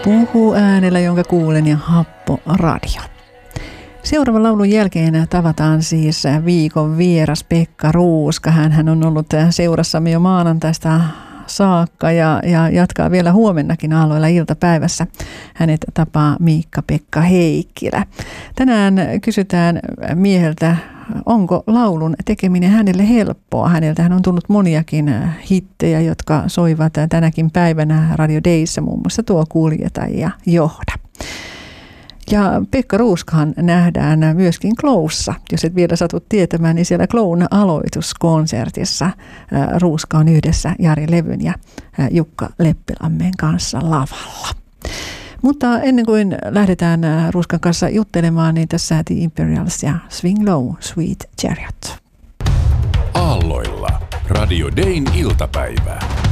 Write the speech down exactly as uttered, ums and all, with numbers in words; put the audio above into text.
Puhuu äänellä, jonka kuulen, ja Happo Radio. Seuraavan laulun jälkeen tavataan siis viikon vieras Pekka Ruuska. Hänhän on ollut seurassamme jo maanantaista saakka ja, ja jatkaa vielä huomennakin aloilla iltapäivässä. Hänet tapaa Miikka-Pekka Heikkilä. Tänään kysytään mieheltä, onko laulun tekeminen hänelle helppoa. Häneltähän on tullut moniakin hittejä, jotka soivat tänäkin päivänä Radio Dayssä, muun muassa tuo Kuljeta ja Johda. Ja Pekka Ruuskahan nähdään myöskin Clowssa. Jos et vielä satut tietämään, niin siellä Clown aloituskonsertissa Ruuska on yhdessä Jari Levyn ja Jukka Leppilammeen kanssa lavalla. Mutta ennen kuin lähdetään Ruuskan kanssa juttelemaan, niin tässä The Imperials ja Swing Low, Sweet Chariot. Aalloilla Radio Dayn iltapäivää.